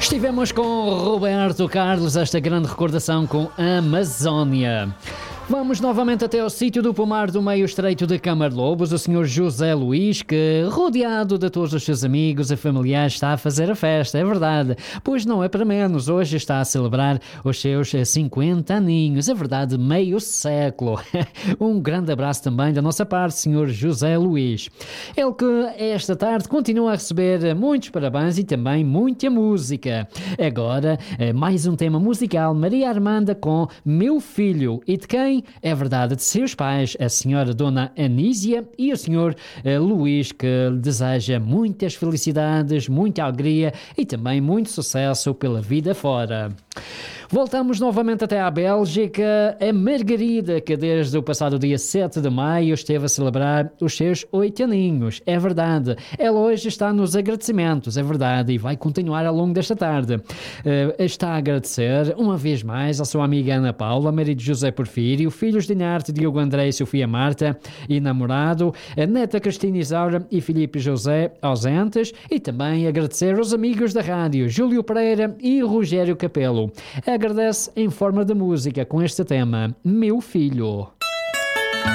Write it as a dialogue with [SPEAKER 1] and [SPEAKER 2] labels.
[SPEAKER 1] Estivemos com Roberto Carlos, esta grande recordação com Amazónia. Vamos novamente até ao sítio do pomar do meio estreito de Camarlobos, o Sr. José Luís, que, rodeado de todos os seus amigos e familiares, está a fazer a festa, é verdade. Pois não é para menos, hoje está a celebrar os seus 50 aninhos, é verdade, meio século. Um grande abraço também da nossa parte, Sr. José Luís. Ele que esta tarde continua a receber muitos parabéns e também muita música. Agora, mais um tema musical, Maria Armanda com Meu Filho. E de quem? É verdade, de seus pais, a senhora Dona Anísia e o senhor Luís, que lhe deseja muitas felicidades, muita alegria e também muito sucesso pela vida fora. Voltamos novamente até à Bélgica. A Margarida, que desde o passado dia 7 de maio esteve a celebrar os seus 8 aninhos. É verdade. Ela hoje está nos agradecimentos, é verdade, e vai continuar ao longo desta tarde. Está a agradecer uma vez mais à sua amiga Ana Paula, marido de José Porfírio, filhos de Inarte, Diogo André e Sofia Marta, e namorado, a neta Cristina Isaura e Filipe José, ausentes, e também agradecer aos amigos da rádio, Júlio Pereira e Rogério Capelo. Agradece em forma de música com este tema, Meu Filho.